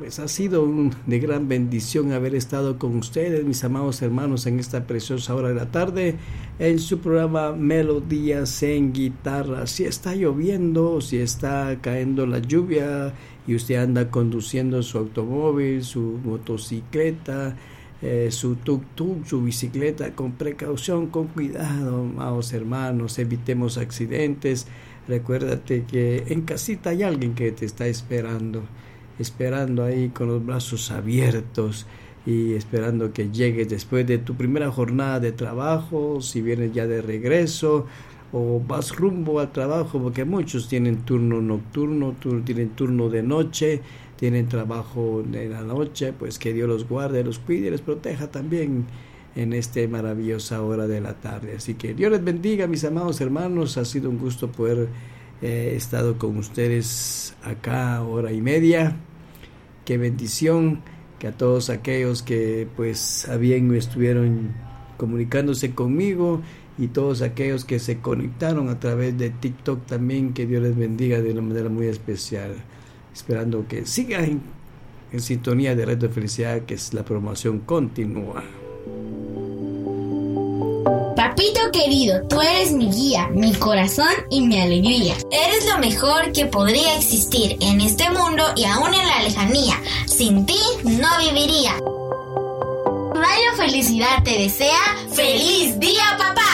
pues ha sido de gran bendición haber estado con ustedes, mis amados hermanos, en esta preciosa hora de la tarde, en su programa Melodías en Guitarra. Si está lloviendo, si está cayendo la lluvia y usted anda conduciendo su automóvil, su motocicleta, su tuk-tuk, su bicicleta, con precaución, con cuidado, amados hermanos, evitemos accidentes. Recuérdate que en casita hay alguien que te está esperando ahí con los brazos abiertos y esperando que llegues después de tu primera jornada de trabajo, si vienes ya de regreso o vas rumbo al trabajo, porque muchos tienen turno nocturno, tienen turno de noche, tienen trabajo de la noche. Pues que Dios los guarde, los cuide y les proteja también en esta maravillosa hora de la tarde. Así que Dios les bendiga, mis amados hermanos. Ha sido un gusto poder estado con ustedes acá hora y media. Qué bendición, que a todos aquellos que pues a bien estuvieron comunicándose conmigo y todos aquellos que se conectaron a través de TikTok también, que Dios les bendiga de una manera muy especial, esperando que sigan en sintonía de Red de Felicidad, que es la promoción continua. Papito querido, tú eres mi guía, mi corazón y mi alegría. Eres lo mejor que podría existir en este mundo y aún en la lejanía. Sin ti no viviría. Radio Felicidad te desea ¡Feliz Día, papá!